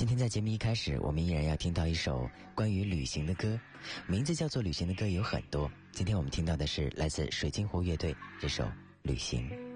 今天在节目一开始，我们依然要听到一首关于旅行的歌，名字叫做旅行的歌有很多。今天我们听到的是来自水晶湖乐队这首《旅行》。